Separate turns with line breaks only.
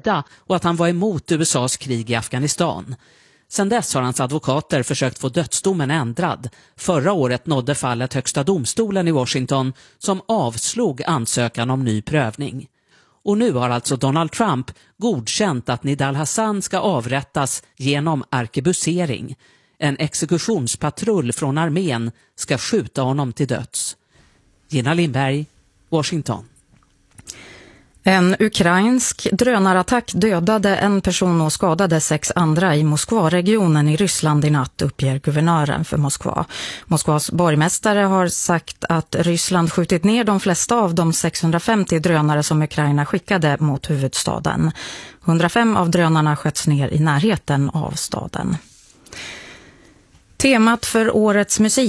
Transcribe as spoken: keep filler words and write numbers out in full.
döda och att han var emot U S A:s krig i Afghanistan. Sedan dess har hans advokater försökt få dödsdomen ändrad. Förra året nådde fallet högsta domstolen i Washington som avslog ansökan om ny prövning. Och nu har alltså Donald Trump godkänt att Nidal Hassan ska avrättas genom arkebusering. En exekutionspatrull från armén ska skjuta honom till döds. Gina Lindberg, Washington.
En ukrainsk drönarattack dödade en person och skadade sex andra i Moskva-regionen i Ryssland i natt, uppger guvernören för Moskva. Moskvas borgmästare har sagt att Ryssland skjutit ner de flesta av de sexhundrafemtio drönare som Ukraina skickade mot huvudstaden. hundrafem av drönarna sköts ner i närheten av staden. Temat för årets musik